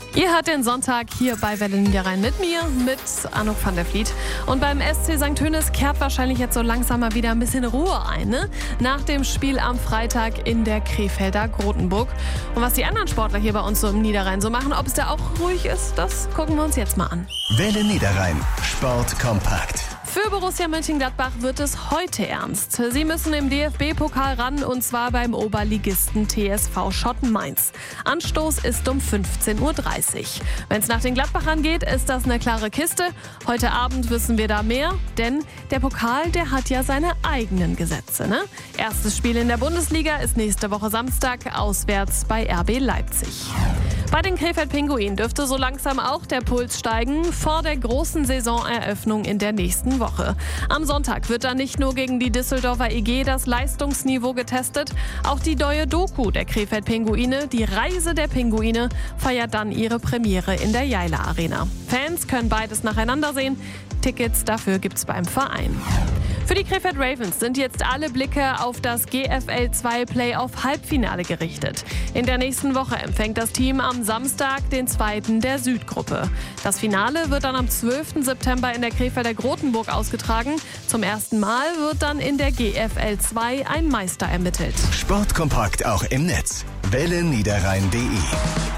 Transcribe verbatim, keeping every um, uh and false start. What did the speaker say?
Ihr hört den Sonntag hier bei Welle Niederrhein mit mir, mit Anouk van der Vliet. Und beim S C Sankt Hönes kehrt wahrscheinlich jetzt so langsam mal wieder ein bisschen Ruhe ein, ne? Nach dem Spiel am Freitag in der Krefelder Grotenburg. Und was die anderen Sportler hier bei uns so im Niederrhein so machen, ob es da auch ruhig ist, das gucken wir uns jetzt mal an. Welle Niederrhein, Sport kompakt. Für Borussia Mönchengladbach wird es heute ernst. Sie müssen im D F B-Pokal ran, und zwar beim Oberligisten T S V Schotten Mainz. Anstoß ist um fünfzehn Uhr dreißig. Wenn es nach den Gladbachern geht, ist das eine klare Kiste. Heute Abend wissen wir da mehr, denn der Pokal, der hat ja seine eigenen Gesetze, ne? Erstes Spiel in der Bundesliga ist nächste Woche Samstag auswärts bei R B Leipzig. Bei den Krefeld-Pinguinen dürfte so langsam auch der Puls steigen vor der großen Saisoneröffnung in der nächsten Woche. Am Sonntag wird dann nicht nur gegen die Düsseldorfer E G das Leistungsniveau getestet, auch die neue Doku der Krefeld-Pinguine, die Reise der Pinguine, feiert dann ihre Premiere in der Jaila Arena. Fans können beides nacheinander sehen. Tickets dafür gibt's beim Verein. Für die Krefeld Ravens sind jetzt alle Blicke auf das G F L zwei Playoff-Halbfinale gerichtet. In der nächsten Woche empfängt das Team am Samstag den zweiten der Südgruppe. Das Finale wird dann am zwölften September in der Krefelder Grotenburg ausgetragen. Zum ersten Mal wird dann in der G F L zwei ein Meister ermittelt. Sportkompakt auch im Netz. welle niederrhein punkt de